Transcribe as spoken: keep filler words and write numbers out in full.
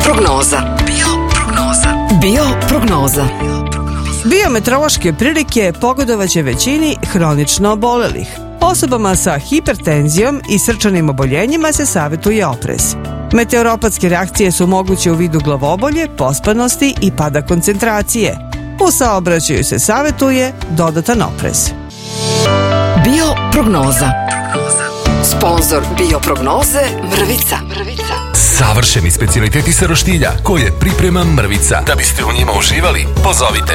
Bioprognoza. Bioprognoza. Bioprognoza. Biometeorološke prilike pogodovaće većini hronično obolelih. Osobama sa hipertenzijom i srčanim oboljenjima se savjetuje oprez. Meteoropatske reakcije su moguće u vidu glavobolje, pospanosti i pada koncentracije. U saobraćaju se savjetuje dodatan oprez. Bioprognoza. Sponzor Bioprognoze Mrvica. Mrvica. Savršeni specijaliteti sa roštilja koje priprema Mrvica. Da biste u njima uživali, pozovite